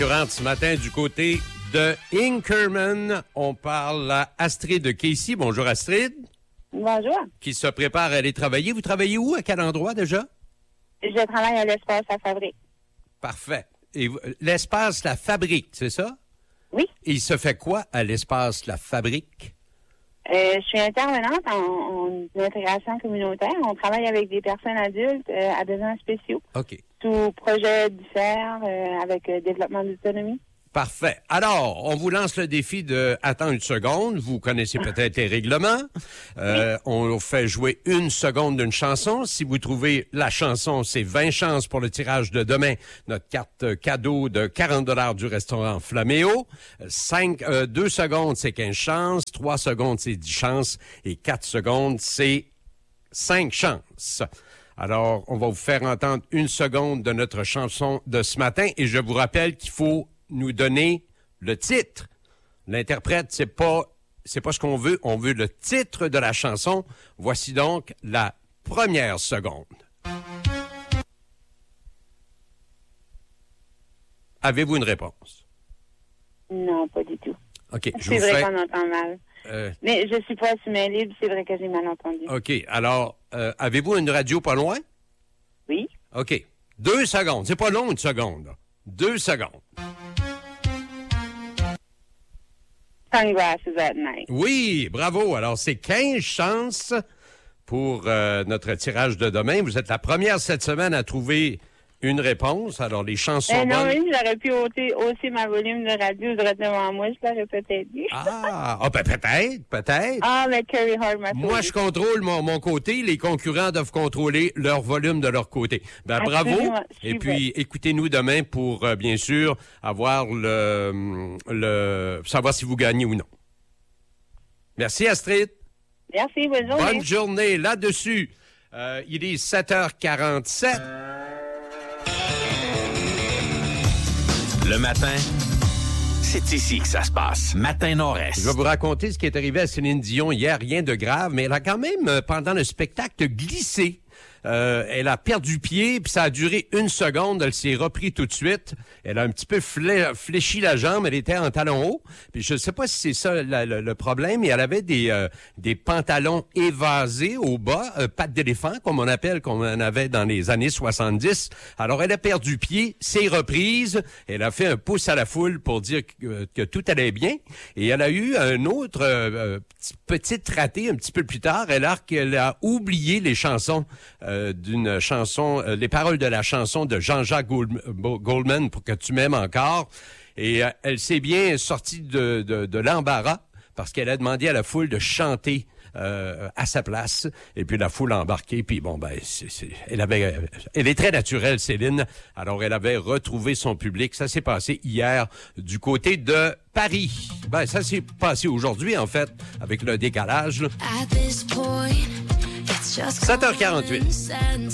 Ce matin, du côté de Inkerman, on parle à Astrid Casey. Bonjour Astrid. Bonjour. Qui se prépare à aller travailler. Vous travaillez où? À quel endroit déjà? Je travaille à l'espace La Fabrique. Parfait. Et l'espace La Fabrique, c'est ça? Oui. Et il se fait quoi à l'espace La Fabrique? Je suis intervenante en intégration communautaire. On travaille avec des personnes adultes à besoins spéciaux. OK. Sous projet différents avec développement d'autonomie. Parfait. Alors, on vous lance le défi de attendre une seconde. Vous connaissez peut-être les règlements. On fait jouer une seconde d'une chanson. Si vous trouvez la chanson, c'est 20 chances pour le tirage de demain. Notre carte cadeau de 40 $ du restaurant Flaméo. 2 secondes, c'est 15 chances. 3 secondes, c'est 10 chances. Et 4 secondes, c'est 5 chances. Alors, on va vous faire entendre une seconde de notre chanson de ce matin. Et je vous rappelle qu'il faut nous donner le titre. L'interprète, c'est pas ce qu'on veut. On veut le titre de la chanson. Voici donc la première seconde. Avez-vous une réponse? Non, pas du tout. OK. C'est vrai qu'on entend mal. Mais je suis pas assumée libre, c'est vrai que j'ai mal entendu. OK. Alors, avez-vous une radio pas loin? Oui. OK. 2 secondes. C'est pas long, une seconde. 2 secondes. Sunglasses at night. Oui, bravo. Alors, c'est 15 chances pour notre tirage de demain. Vous êtes la première cette semaine à trouver une réponse. Alors, les chances sont bonnes. Non, oui, j'aurais pu hausser ma volume de radio direct devant moi. Je l'aurais peut-être dit. Peut-être. Ah, mais Kerry Hart m'a sauvé. Moi, je contrôle mon côté. Les concurrents doivent contrôler leur volume de leur côté. Ben, bravo. Et puis, écoutez-nous demain pour, bien sûr, avoir savoir si vous gagnez ou non. Merci, Astrid. Merci, bonne journée. Bonne journée. Là-dessus, il est 7h47. Le matin, c'est ici que ça se passe. Matin Nord-Est. Je vais vous raconter ce qui est arrivé à Céline Dion hier. Rien de grave, mais elle a quand même, pendant le spectacle, glissé. Elle a perdu pied, puis ça a duré 1 seconde. Elle s'est repris tout de suite. Elle a un petit peu fléchi la jambe. Elle était en talons hauts. Puis je ne sais pas si c'est ça le problème, mais elle avait des pantalons évasés au bas, pattes d'éléphant, comme on avait dans les années 70. Alors, elle a perdu pied, s'est reprise. Elle a fait un pouce à la foule pour dire que tout allait bien. Et elle a eu un autre petit raté un petit peu plus tard, alors qu'elle a oublié les chansons d'une chanson, les paroles de la chanson de Jean-Jacques Goldman, Pour que tu m'aimes encore. Et elle s'est bien sortie de l'embarras parce qu'elle a demandé à la foule de chanter à sa place. Et puis la foule a embarqué. Puis bon, elle est très naturelle, Céline. Alors elle avait retrouvé son public. Ça s'est passé hier du côté de Paris. Ben, ça s'est passé aujourd'hui, en fait, avec le décalage. 7h48.